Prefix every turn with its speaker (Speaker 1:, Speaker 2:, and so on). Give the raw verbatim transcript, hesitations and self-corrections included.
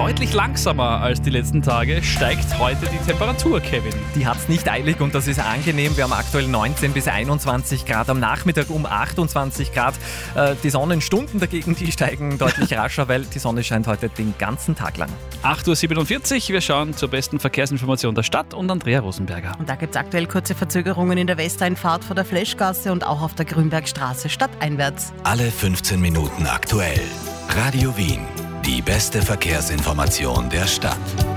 Speaker 1: deutlich langsamer als die letzten Tage steigt heute die Temperatur, Kevin.
Speaker 2: Die hat's nicht eilig und das ist angenehm. Wir haben aktuell neunzehn bis einundzwanzig Grad, am Nachmittag um achtundzwanzig Grad. Die Sonnenstunden dagegen, die steigen deutlich rascher, weil die Sonne scheint heute den ganzen Tag lang.
Speaker 1: acht Uhr siebenundvierzig, wir schauen zur besten Verkehrsinformation der Stadt und Andrea Rosenberger.
Speaker 3: Und da gibt es aktuell kurze Verzögerungen in der Westeinfahrt vor der Fleschgasse und auch auf der Grünbergstraße stadteinwärts.
Speaker 4: Alle fünfzehn Minuten aktuell. Radio Wien, die beste Verkehrsinformation der Stadt.